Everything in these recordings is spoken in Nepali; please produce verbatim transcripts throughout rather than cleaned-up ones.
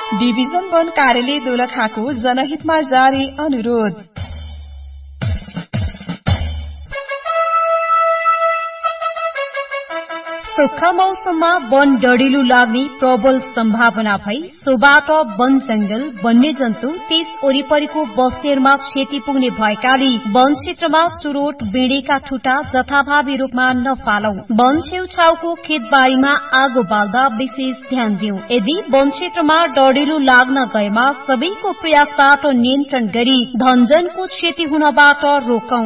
डिभिजन वन कार्यालय दोलखाको जनहितमा जारी अनुरोध। सुक्खा मौसममा वन डढिलो लाग्ने प्रबल सम्भावना भई सोबाट वन जंगल वन्यजन्तु त्यस वरिपरिको बस्तीहरूमा क्षति पुग्ने भएकाले वन क्षेत्रमा चुरोट बेडेका ठुटा जथाभावी रूपमा नफालौं। वन छेउछाउको खेतबारीमा आगो बाल्दा विशेष ध्यान दिउँ। यदि वन क्षेत्रमा डढिलो लाग्न गएमा सबैको प्रयासबाट नियन्त्रण गरी धनजनको क्षति हुनबाट रोकौं।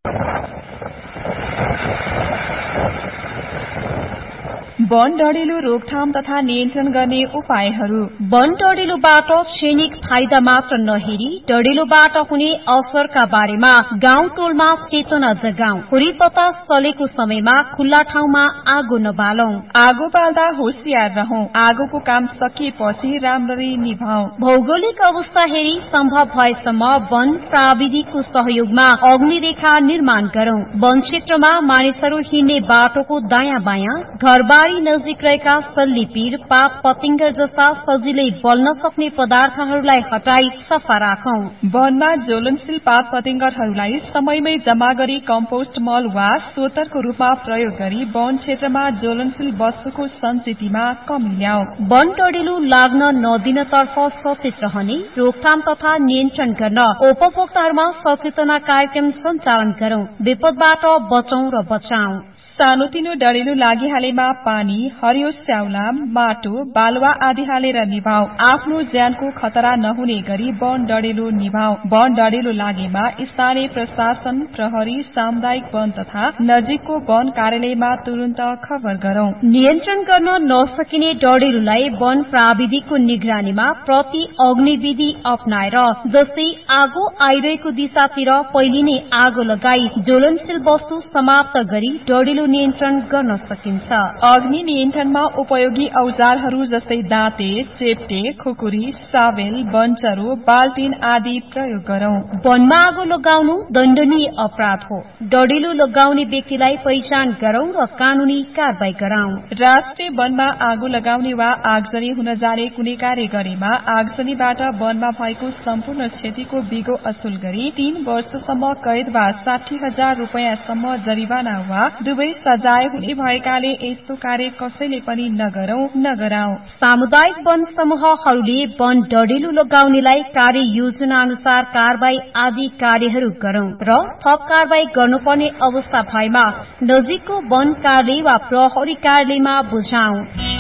वन डढिलो रोकथाम तथा नियन्त्रण गर्ने उपायहरू। वन डढिलोबाट क्षणिक फाइदा मात्र नहेरी डढिलोबाट हुने असरका बारेमा गाउँ टोलमा चेतना जगाउँ। हुरी बतास चलेको समयमा खुल्ला ठाउँमा आगो नबालौं। आगो बाल्दा होशियार रहौं। आगोको काम सकिएपछि राम्ररी निभाऊ। भौगोलिक अवस्था हेरी सम्भव भएसम्म वन प्राविधिकको सहयोगमा अग्निरेखा निर्माण गरौं। वन क्षेत्रमा मानिसहरू हिँड्ने बाटोको दायाँ बायाँ घरबारी नजिक रहेका सल्लीपीर पात पतिंगर जस्ता सजिलै बल्न सक्ने पदार्थहरूलाई हटाई सफा राखौं। वनमा ज्वलनशील पात पतिंगरहरूलाई समयमै जमा गरी कम्पोस्ट मल वा सोतरको रूपमा प्रयोग गरी वन क्षेत्रमा ज्वलनशील वस्तुको संचितिमा कमी ल्याऊ। वन डढिलो लाग्न नदिनतर्फ सचेत रहने रोकथाम तथा नियन्त्रण गर्न उपभोक्ताहरूमा सचेतना कार्यक्रम सञ्चालन गरौं। विपदबाट बचौं र बचाऊ। सानोतिनो डढिलो लागिहालेमा पानी हरियो स्याउला माटो बालुवा आदि हालेर निभाऊ। आफ्नो ज्यानको खतरा नहुने गरी वन डढिलो निभाऊ। वन डढिलो लागेमा स्थानीय प्रशासन प्रहरी सामुदायिक वन तथा नजिकको वन कार्यालयमा तुरन्त खबर गरौं। नियन्त्रण गर्न नसकिने डढिलोलाई वन प्राविधिकको निगरानीमा प्रति अग्निविधि अपनाएर जस्तै आगो आइरहेको दिशातिर पहिले नै आगो लगाई ज्वलनशील वस्तु समाप्त गरी डढिलो नियन्त्रण गर्न सकिन्छ। अग्नि नियन्त्रणमा उपयोगी औजारहरू जस्तै दाँते चेप्टे खुकुरी सावेल बन्चरो बाल्टिन आदि प्रयोग गरौं। वनमा आगो लगाउनु दण्डनीय अपराध हो। डढिलो लगाउने व्यक्तिलाई पहिचान गरौं र कानूनी कारवाही गराउँ। राष्ट्रिय वनमा आगो लगाउने वा आगजनी हुन जाने कुनै कार्य गरेमा आगजनीबाट वनमा भएको सम्पूर्ण क्षतिको बिगो असुल गरी तीन वर्षसम्म कैद वा साठी हजार रूपियाँसम्म जरिवाना वा दुवै सजाय हुने भएकाले यस्तो कार्य कसैले पनि नगरौं नगराऊ। सामुदायिक वन समूहहरूले वन डढिलो लगाउनेलाई कार्य योजना अनुसार कारवाही आदि कार्यहरू गरौं र थप कारवाही गर्नुपर्ने अवस्था भएमा नजिकको वन कार्यालय वा प्रहरी कार्यालयमा बुझाऊ।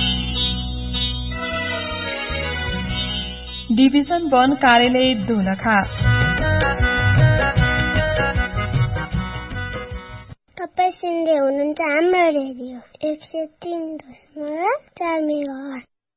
डिभिजन वन कार्यालय दोलखा। तपाईँ सुन्दै हुनुहुन्छ हाम्रो रेडियो एक सय तीन दशमलव चार मेगाहर्ज।